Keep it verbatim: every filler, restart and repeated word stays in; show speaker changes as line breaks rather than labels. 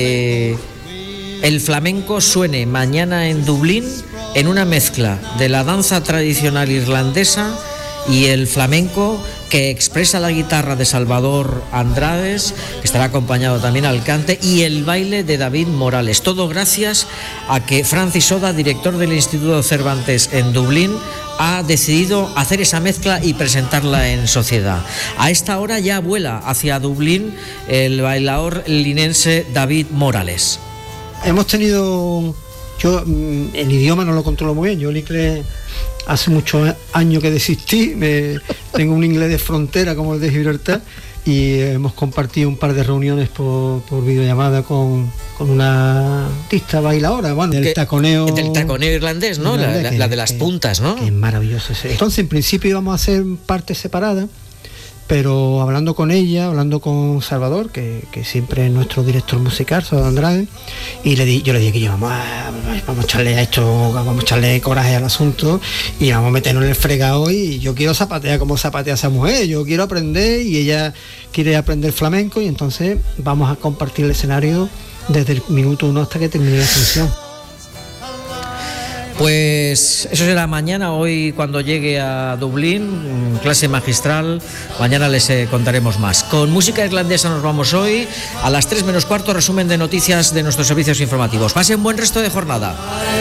Eh, el flamenco suene mañana en Dublín en una mezcla de la danza tradicional irlandesa y el flamenco que expresa la guitarra de Salvador Andrades, que estará acompañado también al cante, y el baile de David Morales. Todo gracias a que Francis Oda, director del Instituto Cervantes en Dublín, ha decidido hacer esa mezcla y presentarla en sociedad. A esta hora ya vuela hacia Dublín el bailaor linense David Morales.
Hemos tenido... Yo el idioma no lo controlo muy bien, yo el inglés hace muchos años que desistí, me, tengo un inglés de frontera como el de Gibraltar, y hemos compartido un par de reuniones por, por videollamada con, con una artista bailadora, bueno, del taconeo...
Del taconeo irlandés, ¿no? Irlandés, la, la, que, la de las que, puntas, ¿no?
Que es maravilloso ese. Entonces, en principio íbamos a hacer partes separadas, pero hablando con ella, hablando con Salvador, que, que siempre es nuestro director musical, Salvador Andrade, y le di, yo le dije que yo, vamos a, vamos a echarle a esto, vamos a echarle coraje al asunto y vamos a meternos en el fregado, y yo quiero zapatear como zapatea esa mujer, yo quiero aprender y ella quiere aprender flamenco, y entonces vamos a compartir el escenario desde el minuto uno hasta que termine la función.
Pues eso será mañana. Hoy, cuando llegue a Dublín, clase magistral, mañana les eh, contaremos más. Con música irlandesa nos vamos hoy. A las tres menos cuarto, resumen de noticias de nuestros servicios informativos. Pasen buen resto de jornada.